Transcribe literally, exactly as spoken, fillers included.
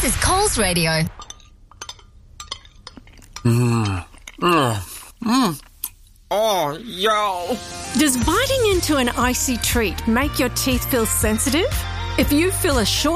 This is Coles Radio. Mmm. Mmm. Mmm. Oh, yo. Does biting into an icy treat make your teeth feel sensitive? If you feel a short